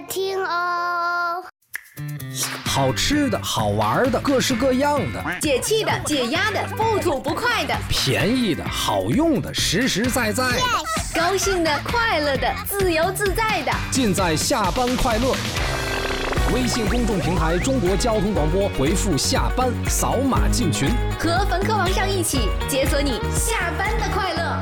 听哦。 好吃的好玩的各式各样的， 解气的解压的不吐不快的， 便宜的好用的实实在在的， 高兴的快乐的自由自在的， 尽在下班快乐。微信公众平台中国交通广播，回复下班扫码进群， 和冯科王上一起解锁你下班的快乐。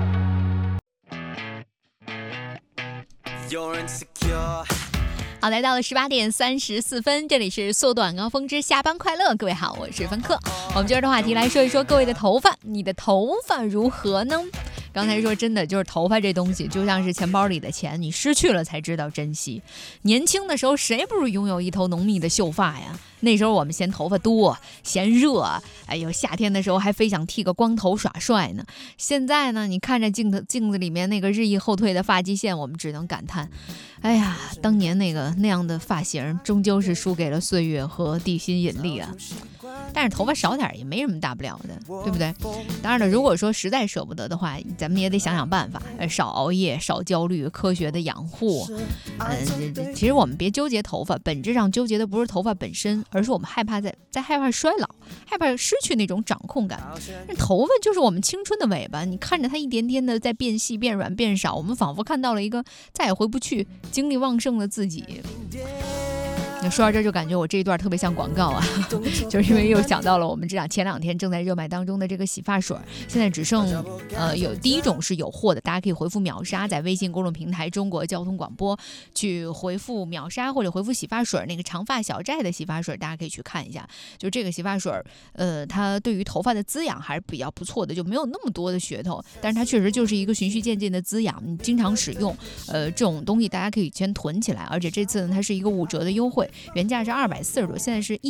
好，来到了18点34分，这里是缩短高峰之下班快乐。各位好，我是芬克。我们今儿的话题来说一说各位的头发，你的头发如何呢？刚才说真的，就是头发这东西就像是钱包里的钱，你失去了才知道珍惜。年轻的时候谁不是拥有一头浓密的秀发呀？那时候我们嫌头发多，嫌热，哎呦，夏天的时候还非想剃个光头耍帅呢。现在呢，你看着镜子里面那个日益后退的发际线，我们只能感叹，哎呀，当年那样的发型终究是输给了岁月和地心引力啊。但是头发少点也没什么大不了的，对不对？当然了，如果说实在舍不得的话，咱们也得想想办法，少熬夜，少焦虑，科学的养护。其实我们别纠结头发，本质上纠结的不是头发本身，而是我们害怕在害怕衰老，害怕失去那种掌控感。那头发就是我们青春的尾巴，你看着它一点点的在变细、变软、变少，我们仿佛看到了一个再也回不去、精力旺盛的自己。说到这就感觉我这一段特别像广告啊，就是因为又想到了我们前2天正在热卖当中的这个洗发水，现在只剩有第一种是有货的，大家可以回复秒杀，在微信公众平台中国交通广播去回复秒杀或者回复洗发水，那个长发小寨的洗发水大家可以去看一下，就这个洗发水它对于头发的滋养还是比较不错的，就没有那么多的噱头，但是它确实就是一个循序渐进的滋养，你经常使用这种东西大家可以先囤起来，而且这次呢它是一个5折的优惠，原价是240多，现在是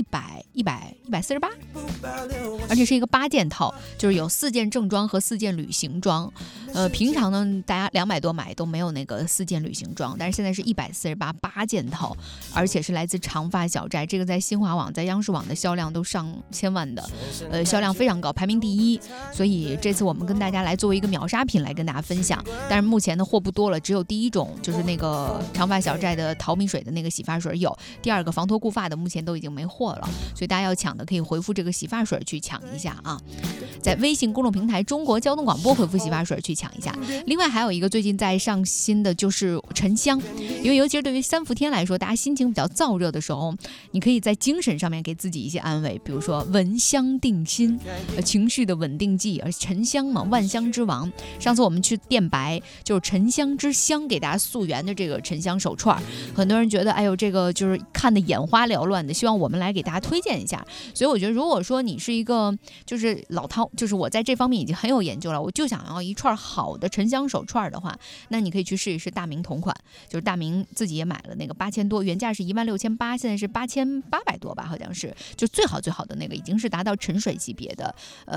148，而且是一个8件套，就是有4件正装和4件旅行装。平常呢大家200多买都没有那个4件旅行装，但是现在是148，8件套，而且是来自长发小寨，这个在新华网、在央视网的销量都上千万的，销量非常高，排名第1。所以这次我们跟大家来作为一个秒杀品来跟大家分享，但是目前的货不多了，只有第一种就是那个长发小寨的淘米水的那个洗发水有，第2个防脱固发的目前都已经没货了，所以大家要抢的可以回复这个洗发水去抢一下啊，在微信公众平台中国交通广播回复洗发水去抢一下。另外还有一个最近在上新的就是沉香，因为尤其是对于3伏天来说，大家心情比较燥热的时候，你可以在精神上面给自己一些安慰，比如说闻香定心，情绪的稳定剂，而沉香嘛，万香之王。上次我们去电白，就是沉香之香给大家溯源的这个沉香手串，很多人觉得哎呦这个就是看得眼花缭乱的，希望我们来给大家推荐一下。所以我觉得如果说你是一个就是老饕，就是我在这方面已经很有研究了，我就想要一串好的沉香手串的话，那你可以去试一试大明同款，就是大明自己也买了那个8000多，原价是16800，现在是8800多吧，好像是，就最好的那个已经是达到沉水级别的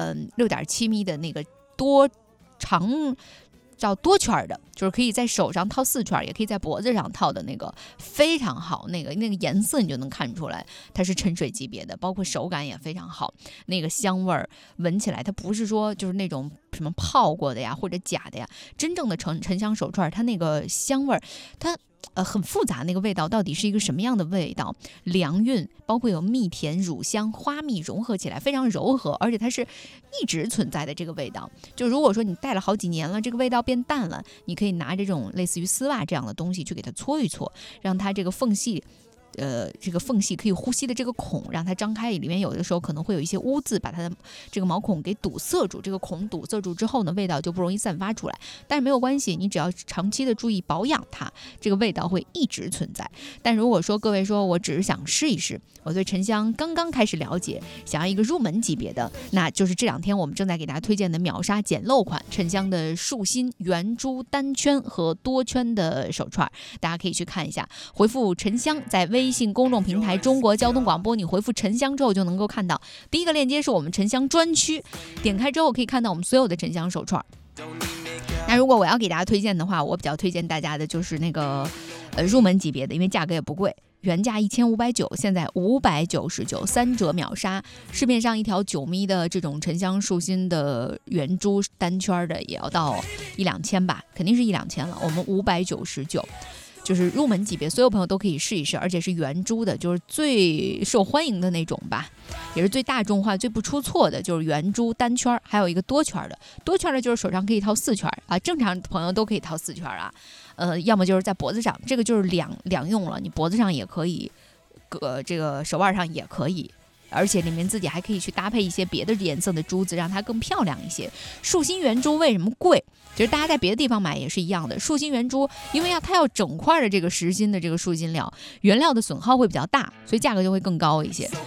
，6.7米的那个多长叫多圈的，就是可以在手上套4圈，也可以在脖子上套的那个非常好，那个颜色你就能看出来它是沉水级别的，包括手感也非常好，那个香味儿闻起来它不是说就是那种什么泡过的呀或者假的呀，真正的沉香手串它那个香味儿它很复杂，那个味道到底是一个什么样的味道？凉韵，包括有蜜甜、乳香、花蜜融合起来，非常柔和，而且它是一直存在的这个味道。就如果说你戴了好几年了，这个味道变淡了，你可以拿这种类似于丝袜这样的东西去给它搓一搓，让它这个缝隙。这个缝隙可以呼吸的这个孔让它张开，里面有的时候可能会有一些污渍把它的这个毛孔给堵塞住，这个孔堵塞住之后呢，味道就不容易散发出来，但是没有关系，你只要长期的注意保养它，这个味道会一直存在。但如果说各位说我只是想试一试，我对沉香刚刚开始了解，想要一个入门级别的，那就是这2天我们正在给大家推荐的秒杀简陋款沉香的树心圆珠单圈和多圈的手串，大家可以去看一下，回复沉香在微信公众平台中国交通广播，你回复沉香之后就能够看到第一个链接是我们沉香专区，点开之后可以看到我们所有的沉香手串。那如果我要给大家推荐的话，我比较推荐大家的就是那个入门级别的，因为价格也不贵，原价1590，现在599，3折秒杀。市面上一条9米的这种沉香树心的圆珠单圈的也要到1-2千吧，肯定是1-2千了，我们599。 就是入门级别，所有朋友都可以试一试，而且是圆珠的，就是最受欢迎的那种吧，也是最大众化、最不出错的，就是圆珠单圈，还有一个多圈的。多圈的就是手上可以套4圈啊，正常朋友都可以套4圈啊。要么就是在脖子上，这个就是两用了，你脖子上也可以，这个手腕上也可以。而且里面自己还可以去搭配一些别的颜色的珠子，让它更漂亮一些。树心圆珠为什么贵？其实大家在别的地方买也是一样的。树心圆珠，因为它要整块的这个实心的这个树心料，原料的损耗会比较大，所以价格就会更高一些。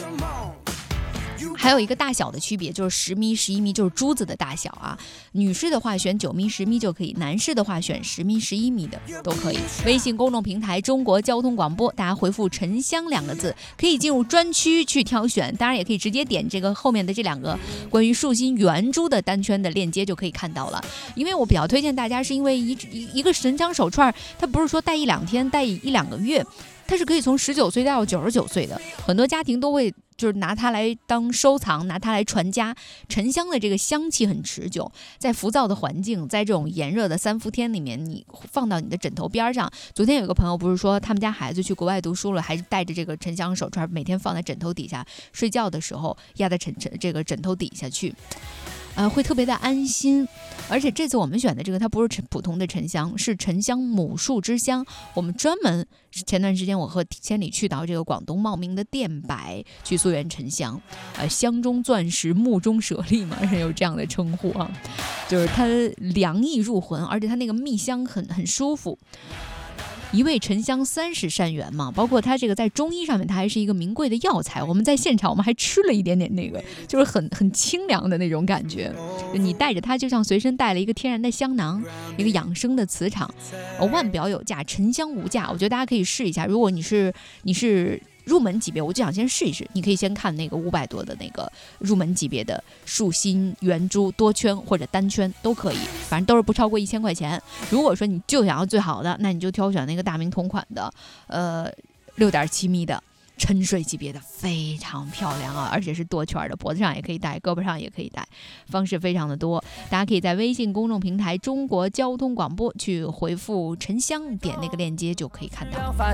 还有一个大小的区别，就是10米、11米，就是珠子的大小啊。女士的话选9米、10米就可以，男士的话选10米、11米的都可以。微信公众平台中国交通广播，大家回复沉香2个字，可以进入专区去挑选。当然也可以直接点这个后面的这2个关于树心圆珠的单圈的链接就可以看到了。因为我比较推荐大家，是因为一个沉香手串，它不是说戴1-2天、戴1-2个月，它是可以从19岁到99岁的，很多家庭都会就是拿它来当收藏，拿它来传家。沉香的这个香气很持久，在浮躁的环境，在这种炎热的3伏天里面，你放到你的枕头边上。昨天有个朋友不是说他们家孩子去国外读书了，还是带着这个沉香手串，每天放在枕头底下，睡觉的时候压在这个枕头底下去。会特别的安心。而且这次我们选的这个它不是普通的沉香，是沉香母树之香。我们专门前段时间我和千里去到这个广东茂名的电柏去溯源沉香，香中钻石木中舍利嘛，是有这样的称呼啊，就是它凉意入魂，而且它那个蜜香很舒服。一味沉香30善缘嘛，包括它这个在中医上面它还是一个名贵的药材。我们在现场我们还吃了一点点那个，就是很清凉的那种感觉。你带着它就像随身带了一个天然的香囊，一个养生的磁场。万表有价，沉香无价，我觉得大家可以试一下。如果你是入门级别，我就想先试一试。你可以先看那个500多的那个入门级别的树心圆珠多圈或者单圈都可以，反正都是不超过1000块钱。如果说你就想要最好的，那你就挑选那个大明同款的，6.7米的沉水级别的，非常漂亮啊，而且是多圈的，脖子上也可以戴，胳膊上也可以戴，方式非常的多。大家可以在微信公众平台中国交通广播去回复沉香，点那个链接就可以看到。